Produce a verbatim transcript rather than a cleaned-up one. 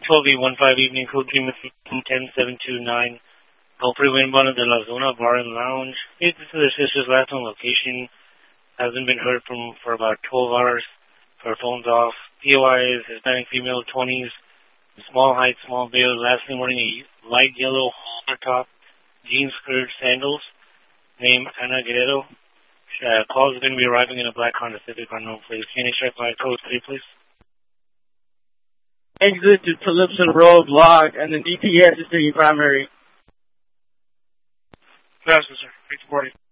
twelve eight one five evening code team ten seven two nine. Culprit Windbond de la Zona Bar and Lounge. Hey, this is their sister's last known location. Hasn't been heard from for about twelve hours. Her phone's off. P O I is Hispanic female, twenties. Small height, small build. Last name wearing a light yellow halter top, jeans, skirt, sandals. Name Ana Guerrero. Uh, call is going to be arriving in a black Honda Civic unknown place. Can you check my code three, please? Exit to Calypso Road, block, and then D P S is to your primary. Yes, sir. six forty.